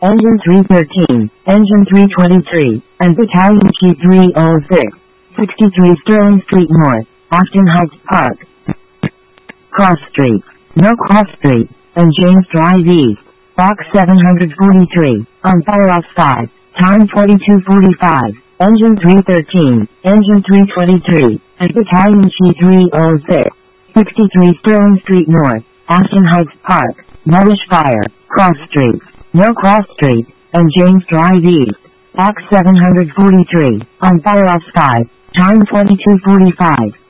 Engine 313, Engine 323, and Battalion Key 306, 63 Sterling Street North, Austin Heights Park. Cross Street, No Cross Street, and James Drive East, Box 743, on fire off 5, time 42:45, Engine 313, Engine 323, and Battalion Key 306, 63 Sterling Street North, Austin Heights Park, Mellish Fire, Cross Street, No Cross Street, and James Drive East, Box 743, on fire off 5, time 42:45.